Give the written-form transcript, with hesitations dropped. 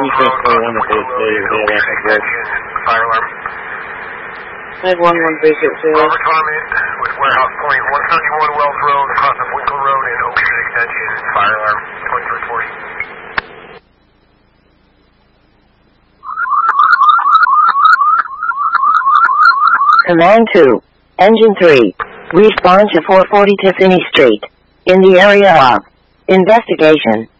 Fire alarm. Flag 11360. Over comment with warehouse point 171 Wells Road across of Winkle Road and Oak Street Extension. Fire alarm 2340. Command 2. Engine 3. Respond to 440 Tiffany Street. In the area of investigation.